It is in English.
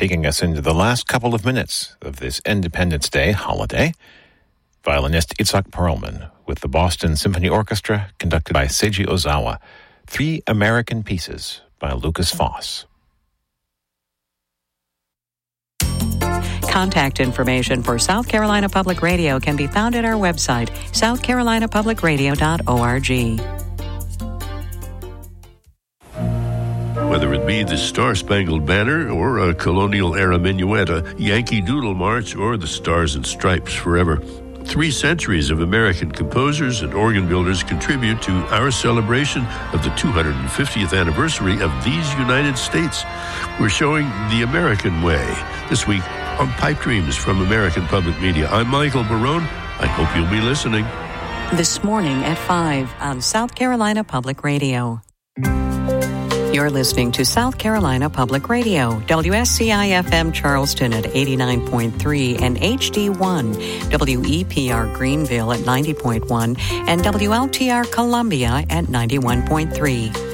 taking us into the last couple of minutes of this Independence Day holiday. Violinist Itzhak Perlman with the Boston Symphony Orchestra, conducted by Seiji Ozawa. 3 American Pieces by Lucas Foss. Contact information for South Carolina Public Radio can be found at our website, southcarolinapublicradio.org. Whether it be the Star-Spangled Banner or a colonial-era minuet, a Yankee Doodle March, or the Stars and Stripes Forever, 3 centuries of American composers and organ builders contribute to our celebration of the 250th anniversary of these United States. We're showing the American way this week on Pipe Dreams from American Public Media. I'm Michael Barone. I hope you'll be listening. This morning at 5 on South Carolina Public Radio. You're listening to South Carolina Public Radio, WSCI-FM Charleston at 89.3 and HD1, WEPR Greenville at 90.1, and WLTR Columbia at 91.3.